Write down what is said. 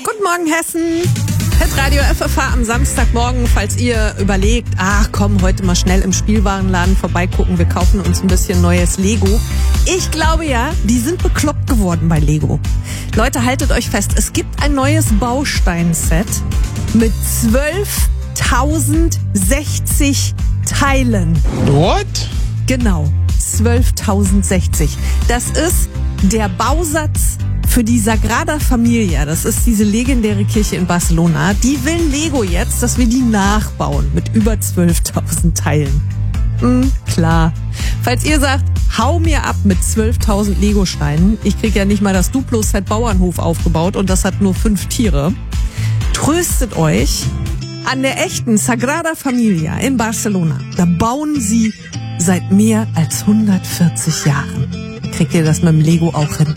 Guten Morgen, Hessen. Hitradio FFH am Samstagmorgen, falls ihr überlegt, ach komm, heute mal schnell im Spielwarenladen vorbeigucken, wir kaufen uns ein bisschen neues Lego. Ich glaube ja, die sind bekloppt geworden bei Lego. Leute, haltet euch fest, es gibt ein neues Bausteinset mit 12.060 Teilen. What? Genau, 12.060. Das ist der Bausatz für die Sagrada Familia. Das ist diese legendäre Kirche in Barcelona. Die will Lego jetzt, dass wir die nachbauen mit über 12.000 Teilen. Klar. Falls ihr sagt, hau mir ab mit 12.000 Lego-Steinen. Ich krieg ja nicht mal das Duplo-Set Bauernhof aufgebaut und das hat nur 5 Tiere. Tröstet euch. An der echten Sagrada Familia in Barcelona, da bauen sie seit mehr als 140 Jahren. Kriegt ihr das mit dem Lego auch hin?